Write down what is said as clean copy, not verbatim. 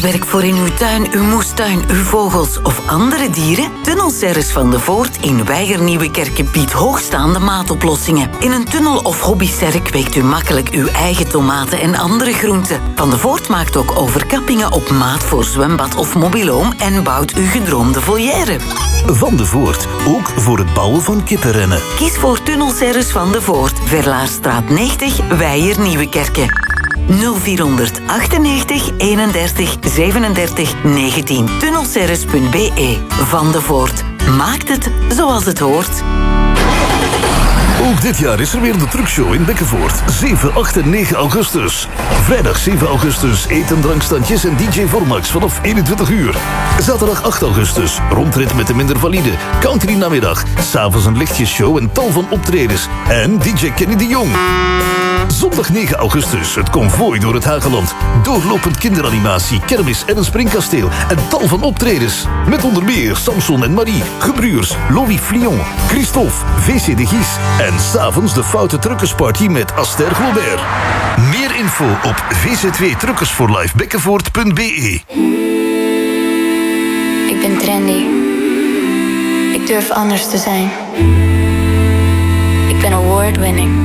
maatwerk voor in uw tuin, uw moestuin, uw vogels of andere dieren? Tunnelservice van de Voort in Weijer-Nieuwekerke biedt hoogstaande maatoplossingen. In een tunnel of hobbysterk kweekt u makkelijk uw eigen tomaten en andere groenten. Van de Voort maakt ook overkappingen op maat voor zwembad of mobiloom en bouwt uw gedroomde volière. Van de Voort, ook voor het bouwen van kippenrennen. Kies voor Tunnelservice van de Voort, Verlaarstraat 90, Weijer-Nieuwekerke. 0498 31 37 19. Tunnelservice.be. Van de Voort. Maakt het zoals het hoort. Ook dit jaar is er weer de truckshow in Bekkenvoort. 7, 8 en 9 augustus. Vrijdag 7 augustus eet- en drankstandjes en DJ Vormax vanaf 21 uur. Zaterdag 8 augustus rondrit met de minder valide. Country namiddag. S'avonds een lichtjesshow en tal van optredens. En DJ Kenny de Jong. Zondag 9 augustus het konvooi door het Hageland. Doorlopend kinderanimatie, kermis en een springkasteel. En tal van optredens. Met onder meer Samson en Marie, Gebruurs, Louis Flion, Christophe, VC de Gies. En s'avonds de Foute Truckersparty met Aster Globert. Meer info op vc2truckersforlifebekkenvoort.be. Ik ben trendy. Ik durf anders te zijn. Ik ben award-winning.